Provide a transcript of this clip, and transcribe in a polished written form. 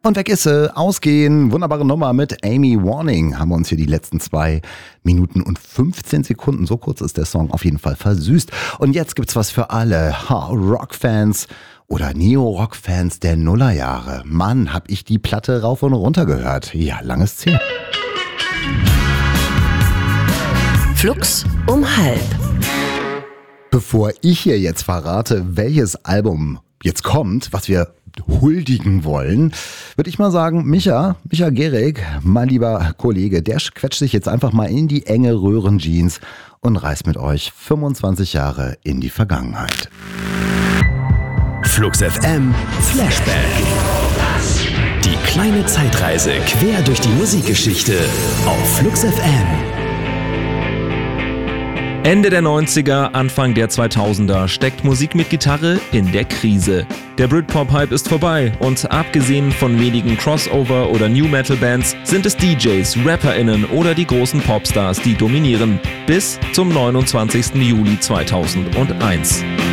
Und weg ist sie. Ausgehen. Wunderbare Nummer mit Amy Warning. Haben wir uns hier die letzten 2 Minuten und 15 Sekunden, so kurz ist der Song, auf jeden Fall versüßt. Und jetzt gibt's was für alle Rock-Fans oder Neo-Rock-Fans der Nullerjahre. Mann, hab ich die Platte rauf und runter gehört. Ja, lang ist's her. Flux um halb. Bevor ich hier jetzt verrate, welches Album jetzt kommt, was wir huldigen wollen, würde ich mal sagen, Micha Gehrig, mein lieber Kollege, der quetscht sich jetzt einfach mal in die enge Röhrenjeans und reist mit euch 25 Jahre in die Vergangenheit. Flux FM Flashback. Die kleine Zeitreise quer durch die Musikgeschichte auf Flux FM. Ende der 90er, Anfang der 2000er steckt Musik mit Gitarre in der Krise. Der Britpop-Hype ist vorbei und abgesehen von wenigen Crossover- oder New-Metal-Bands sind es DJs, RapperInnen oder die großen Popstars, die dominieren. Bis zum 29. Juli 2001.